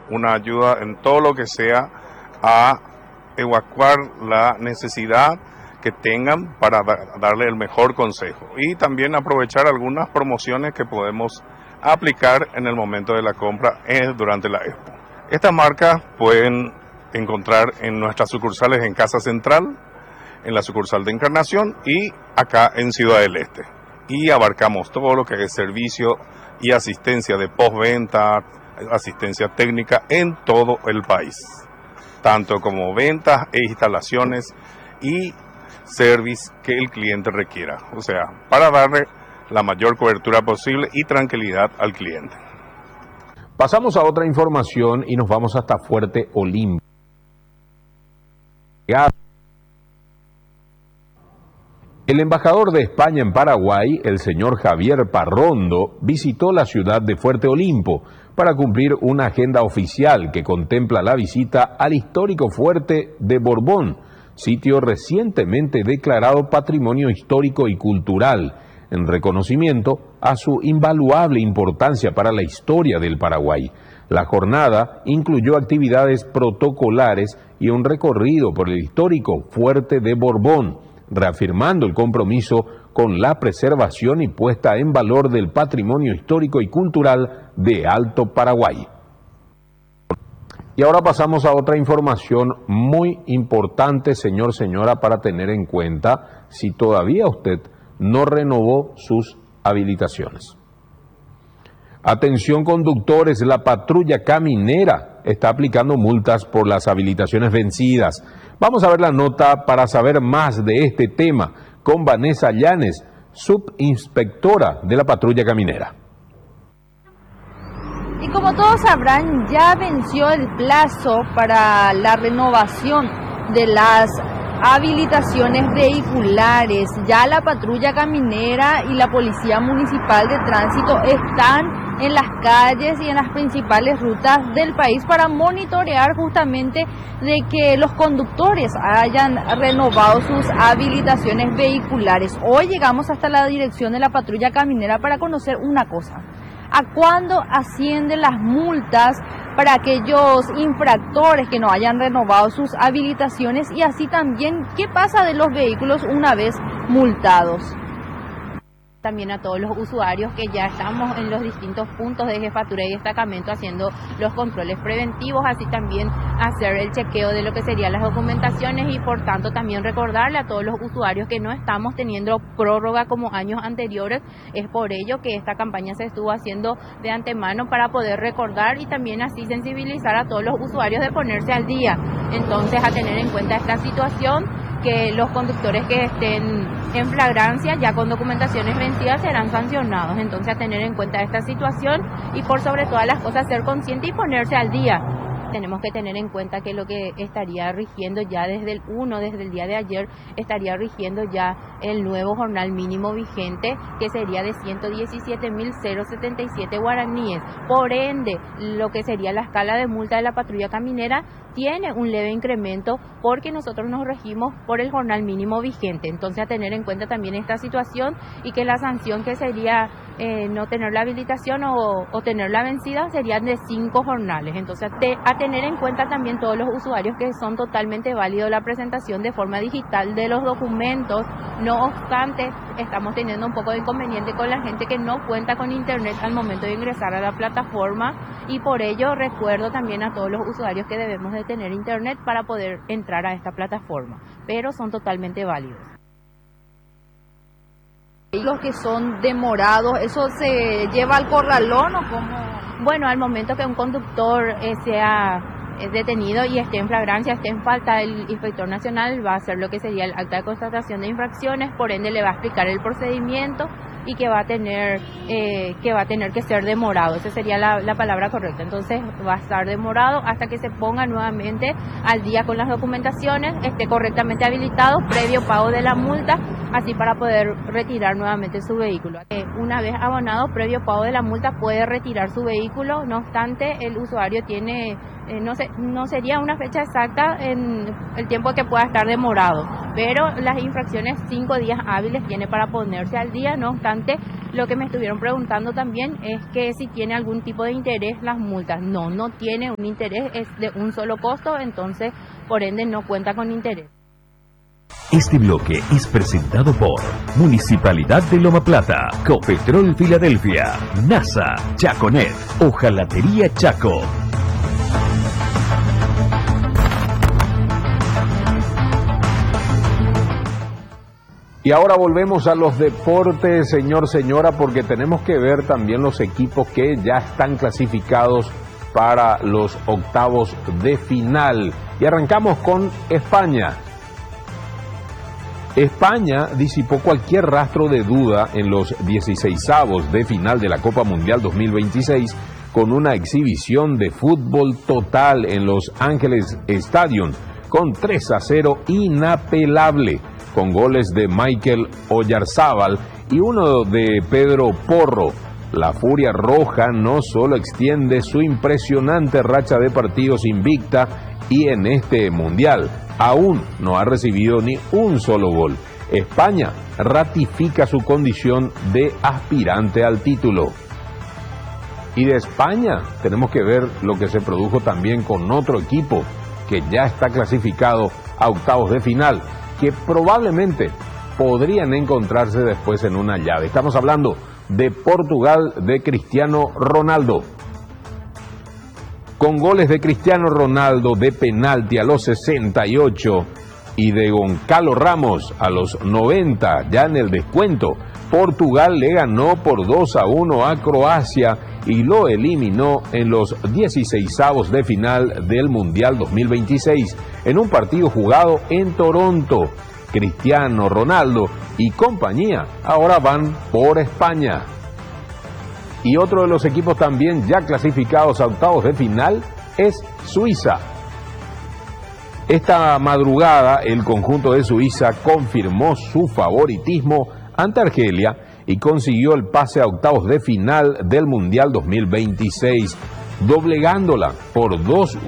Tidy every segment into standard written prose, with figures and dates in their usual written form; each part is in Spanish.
una ayuda en todo lo que sea a evacuar la necesidad que tengan para darle el mejor consejo. Y también aprovechar algunas promociones que podemos aplicar en el momento de la compra durante la Expo. Estas marcas pueden encontrar en nuestras sucursales en Casa Central, en la sucursal de Encarnación y acá en Ciudad del Este. Y abarcamos todo lo que es servicio y asistencia de postventa, asistencia técnica en todo el país, tanto como ventas e instalaciones y service que el cliente requiera, o sea, para darle la mayor cobertura posible y tranquilidad al cliente. Pasamos a otra información y nos vamos hasta Fuerte Olimpo. El embajador de España en Paraguay, el señor Javier Parrondo, visitó la ciudad de Fuerte Olimpo para cumplir una agenda oficial que contempla la visita al histórico fuerte de Borbón, sitio recientemente declarado Patrimonio Histórico y Cultural, en reconocimiento a su invaluable importancia para la historia del Paraguay. La jornada incluyó actividades protocolares y un recorrido por el histórico fuerte de Borbón, reafirmando el compromiso con la preservación y puesta en valor del patrimonio histórico y cultural de Alto Paraguay. Y ahora pasamos a otra información muy importante, señor, señora, para tener en cuenta si todavía usted no renovó sus habilitaciones. Atención conductores, la patrulla caminera está aplicando multas por las habilitaciones vencidas. Vamos a ver la nota para saber más de este tema con Vanessa Llanes, subinspectora de la patrulla caminera. Y como todos sabrán, ya venció el plazo para la renovación de las habilitaciones vehiculares. Ya la patrulla caminera y la Policía Municipal de Tránsito están en las calles y en las principales rutas del país para monitorear justamente de que los conductores hayan renovado sus habilitaciones vehiculares. Hoy llegamos hasta la dirección de la patrulla caminera para conocer una cosa: ¿a cuándo ascienden las multas para aquellos infractores que no hayan renovado sus habilitaciones? Y así también, ¿qué pasa de los vehículos una vez multados? También a todos los usuarios que ya estamos en los distintos puntos de jefatura y destacamento haciendo los controles preventivos, así también hacer el chequeo de lo que serían las documentaciones y por tanto también recordarle a todos los usuarios que no estamos teniendo prórroga como años anteriores. Es por ello que esta campaña se estuvo haciendo de antemano para poder recordar y también así sensibilizar a todos los usuarios de ponerse al día. Entonces, a tener en cuenta esta situación, que los conductores que estén en flagrancia ya con documentaciones vencidas serán sancionados. Entonces, a tener en cuenta esta situación y por sobre todas las cosas ser consciente y ponerse al día. Tenemos que tener en cuenta que lo que estaría rigiendo ya desde el día de ayer, estaría rigiendo ya el nuevo jornal mínimo vigente, que sería de 117.077 guaraníes. Por ende, lo que sería la escala de multa de la patrulla caminera tiene un leve incremento porque nosotros nos regimos por el jornal mínimo vigente. Entonces, a tener en cuenta también esta situación y que la sanción que sería no tener la habilitación o tenerla vencida serían de 5 jornales. Entonces, a tener en cuenta también todos los usuarios que son totalmente válidos la presentación de forma digital de los documentos. No obstante, estamos teniendo un poco de inconveniente con la gente que no cuenta con internet al momento de ingresar a la plataforma y por ello recuerdo también a todos los usuarios que debemos de tener internet para poder entrar a esta plataforma, pero son totalmente válidos. ¿Y los que son demorados, eso se lleva al corralón o cómo? Bueno, al momento que un conductor sea detenido y esté en flagrancia, esté en falta, el inspector nacional va a hacer lo que sería el acta de constatación de infracciones, por ende le va a explicar el procedimiento y que va a tener que ser demorado. Esa sería la palabra correcta. Entonces va a estar demorado hasta que se ponga nuevamente al día con las documentaciones, esté correctamente habilitado previo pago de la multa, así para poder retirar nuevamente su vehículo. Una vez abonado previo pago de la multa puede retirar su vehículo, no obstante el usuario tiene No sería una fecha exacta en el tiempo que pueda estar demorado, pero las infracciones 5 días hábiles tiene para ponerse al día. No obstante, lo que me estuvieron preguntando también es que si tiene algún tipo de interés las multas. No tiene un interés, es de un solo costo, entonces por ende no cuenta con interés. Este bloque es presentado por Municipalidad de Loma Plata, Copetrol Filadelfia, NASA, Chaconet, Hojalatería Chaco. Y ahora volvemos a los deportes, señora, porque tenemos que ver también los equipos que ya están clasificados para los octavos de final. Y arrancamos con España. España disipó cualquier rastro de duda en los 16avos de final de la Copa Mundial 2026 con una exhibición de fútbol total en Los Ángeles Stadium con 3-0 inapelable, con goles de Mikel Oyarzábal y uno de Pedro Porro. La Furia Roja no solo extiende su impresionante racha de partidos invicta y en este Mundial aún no ha recibido ni un solo gol. España ratifica su condición de aspirante al título. Y de España tenemos que ver lo que se produjo también con otro equipo que ya está clasificado a octavos de final, que probablemente podrían encontrarse después en una llave. Estamos hablando de Portugal, de Cristiano Ronaldo. Con goles de Cristiano Ronaldo de penalti a los 68 y de Goncalo Ramos a los 90, ya en el descuento, Portugal le ganó por 2-1 a Croacia y lo eliminó en los 16avos de final del Mundial 2026, en un partido jugado en Toronto. Cristiano Ronaldo y compañía ahora van por España. Y otro de los equipos también ya clasificados a octavos de final es Suiza. Esta madrugada el conjunto de Suiza confirmó su favoritismo ante Argelia y consiguió el pase a octavos de final del Mundial 2026, doblegándola por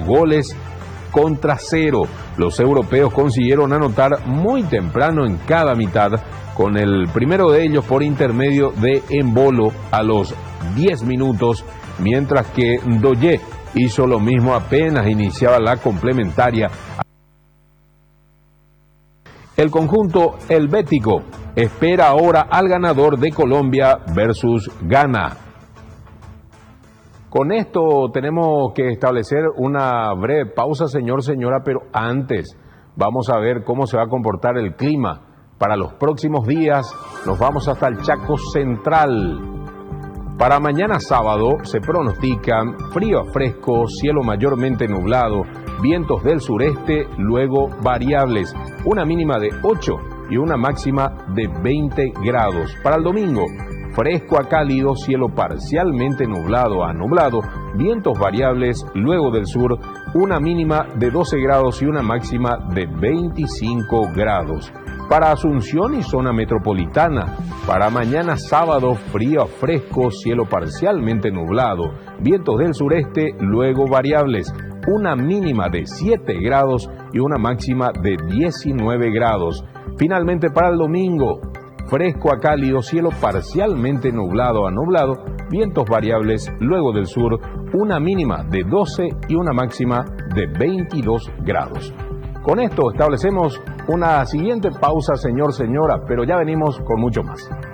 2-0. Los europeos consiguieron anotar muy temprano en cada mitad, con el primero de ellos por intermedio de Embolo a los 10 minutos, mientras que Ndoye hizo lo mismo apenas iniciaba la complementaria. El conjunto helvético espera ahora al ganador de Colombia versus Ghana. Con esto tenemos que establecer una breve pausa, señora, pero antes vamos a ver cómo se va a comportar el clima para los próximos días. Nos vamos hasta el Chaco Central. Para mañana sábado se pronostican frío a fresco, cielo mayormente nublado, vientos del sureste, luego variables, una mínima de 8 y una máxima de 20 grados. Para el domingo, fresco a cálido, cielo parcialmente nublado a nublado, vientos variables, luego del sur, una mínima de 12 grados y una máxima de 25 grados. Para Asunción y zona metropolitana, para mañana sábado, frío a fresco, cielo parcialmente nublado, vientos del sureste, luego variables, una mínima de 7 grados y una máxima de 19 grados. Finalmente para el domingo, fresco a cálido, cielo parcialmente nublado a nublado, vientos variables, luego del sur, una mínima de 12 y una máxima de 22 grados. Con esto establecemos una siguiente pausa, señora, pero ya venimos con mucho más.